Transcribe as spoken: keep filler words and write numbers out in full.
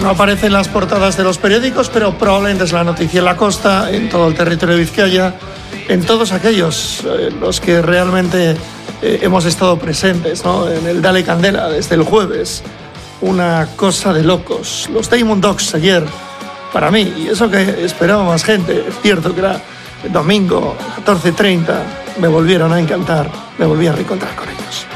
no aparece en las portadas de los periódicos, pero probablemente es la noticia en la costa, en todo el territorio de Vizcaya, en todos aquellos eh, los que realmente eh, hemos estado presentes, ¿no? En el Dale Candela desde el jueves. Una cosa de locos. Los Diamond Dogs ayer, para mí, y eso que esperaba más gente, es cierto que era el domingo, catorce treinta, me volvieron a encantar, me volví a reencontrar con ellos.